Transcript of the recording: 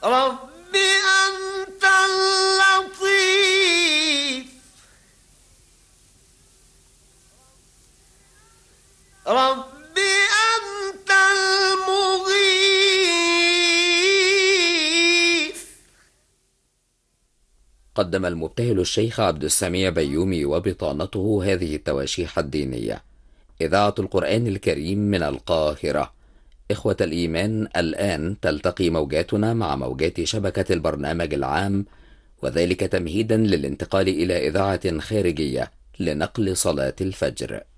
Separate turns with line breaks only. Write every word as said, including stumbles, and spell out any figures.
رب أنت اللطيف رب أنت المغيث.
قدم المبتهل الشيخ عبد السميع بيومي وبطانته هذه التواشيح الدينية. إذاعة القرآن الكريم من القاهرة. إخوة الإيمان، الآن تلتقي موجاتنا مع موجات شبكة البرنامج العام، وذلك تمهيدا للانتقال إلى إذاعة خارجية لنقل صلاة الفجر.